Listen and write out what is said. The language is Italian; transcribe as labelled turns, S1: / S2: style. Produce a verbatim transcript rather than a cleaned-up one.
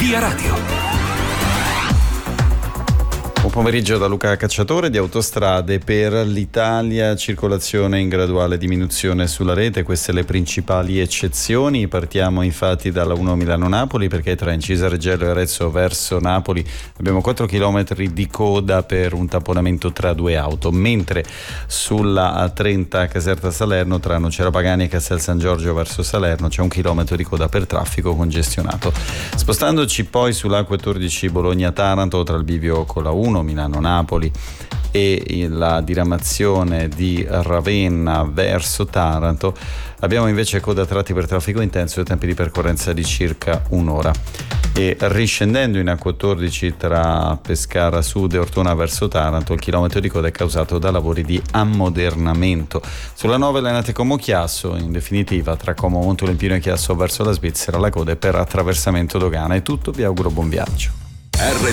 S1: Via Radio.
S2: Buon pomeriggio da Luca Cacciatore di Autostrade. Per l'Italia circolazione in graduale diminuzione sulla rete, queste le principali eccezioni. Partiamo infatti dalla uno Milano-Napoli, perché tra Incisa Reggello e Arezzo verso Napoli abbiamo quattro chilometri di coda per un tamponamento tra due auto, mentre sulla A trenta Caserta Salerno tra Nocera Pagani e Castel San Giorgio verso Salerno c'è un chilometro di coda per traffico congestionato. Spostandoci poi sull'A quattordici Bologna-Taranto tra il bivio con la uno Milano-Napoli e la diramazione di Ravenna verso Taranto abbiamo invece coda a tratti per traffico intenso e tempi di percorrenza di circa un'ora. E riscendendo in A quattordici tra Pescara Sud e Ortona verso Taranto il chilometro di coda è causato da lavori di ammodernamento. Sulla nove Lenate Como Chiasso, in definitiva tra Como Montolempino e Chiasso verso la Svizzera la coda è per attraversamento dogana. È tutto, vi auguro buon viaggio.